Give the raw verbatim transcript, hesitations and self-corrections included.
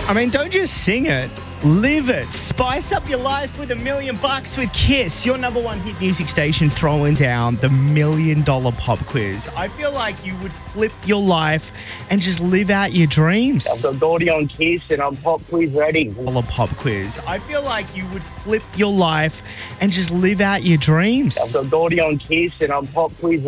I mean, don't just sing it. Live it. Spice up your life with a million bucks with Kiss, your number one hit music station, throwing down the million dollar pop quiz. I feel like you would flip your life and just live out your dreams. I've got Gordy on Kiss and I'm pop quiz ready. Dollar pop quiz. I feel like you would flip your life and just live out your dreams. I've got Gordy on Kiss and I'm pop quiz